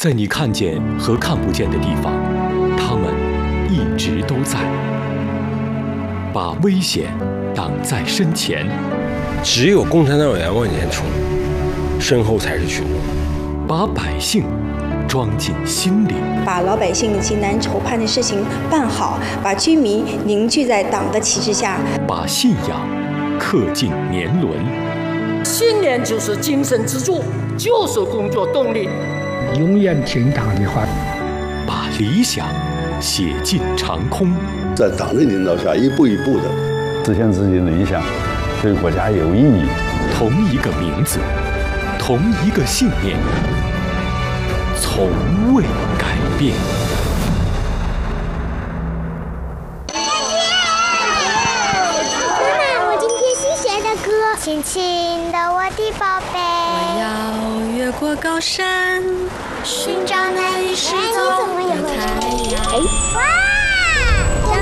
在你看见和看不见的地方，他们一直都在，把危险挡在身前。 只有共产党员往前冲，身后才是群众。 把百姓装进心里， 把老百姓急难愁盼的事情办好，把居民凝聚在党的旗帜下， 把信仰刻进年轮。 信念就是精神支柱，就是工作动力。 永远听党的话， 把理想写进长空， 在党的领导下，一步一步的实现自己的理想，对国家有意义。 同一个名字，同一个信念，从未改变。 妈妈，我今天新学的歌，亲亲的我的宝贝。 我要越过高山， 寻找那一世中的太阳。哇！